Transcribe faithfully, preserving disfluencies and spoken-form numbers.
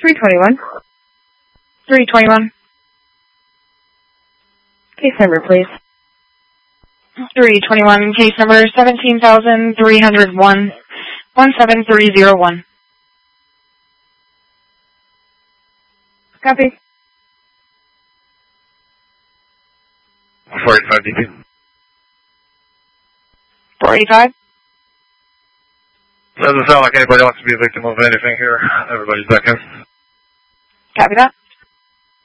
three twenty-one. three twenty-one. Case number, please. three twenty-one, case number seventeen thousand three hundred one, one seven three zero one. Copy. four eighty-five D P. four eighty-five. Doesn't sound like anybody wants to be a victim of anything here. Everybody's back in. Copy that.